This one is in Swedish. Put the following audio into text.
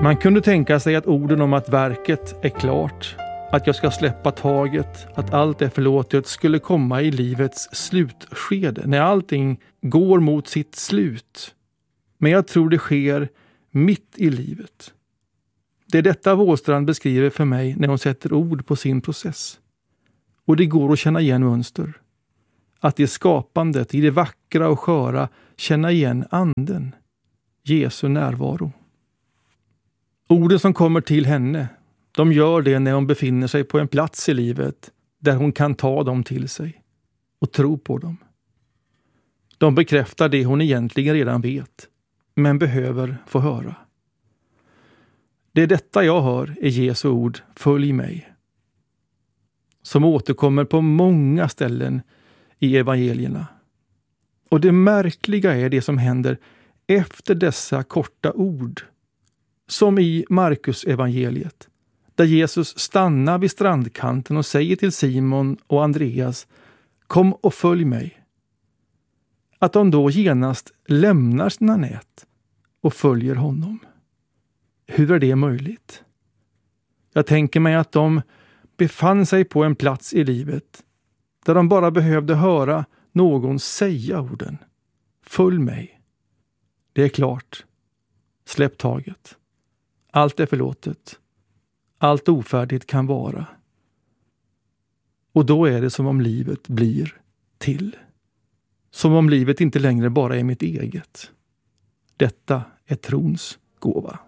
Man kunde tänka sig att orden om att verket är klart, att jag ska släppa taget, att allt är förlåtet skulle komma i livets slutskede, när allting går mot sitt slut. Men jag tror det sker mitt i livet. Det är detta Wåhlstrand beskriver för mig när hon sätter ord på sin process. Och det går att känna igen mönster. Att i skapandet, i det vackra och sköra, känna igen anden, Jesu närvaro. Orden som kommer till henne, de gör det när hon befinner sig på en plats i livet där hon kan ta dem till sig och tro på dem. De bekräftar det hon egentligen redan vet, men behöver få höra. Det är detta jag hör i Jesu ord, följ mig, som återkommer på många ställen i evangelierna. Och det märkliga är det som händer efter dessa korta ord, som i Markus evangeliet, där Jesus stannar vid strandkanten och säger till Simon och Andreas, kom och följ mig. Att de då genast lämnar sina nät och följer honom. Hur är det möjligt? Jag tänker mig att de befann sig på en plats i livet där de bara behövde höra någon säga orden. Följ mig. Det är klart. Släpp taget. Allt är förlåtet. Allt ofärdigt kan vara. Och då är det som om livet blir till. Som om livet inte längre bara är mitt eget. Detta är trons gåva.